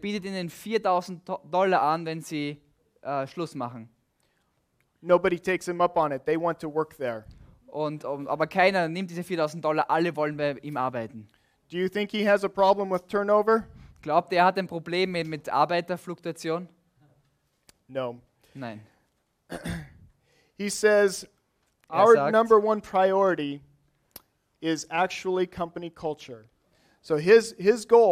bietet ihnen $4.000 an, wenn sie Schluss machen. Nobody takes him up on it. They want to work there. Aber keiner nimmt diese $4.000, alle wollen bei ihm arbeiten. Do you think he has a problem with turnover? Glaubt ihr, er hat ein Problem mit Arbeiterfluktuation? No. Nein. He says, our sagt- number one priority is actually company culture. So his goal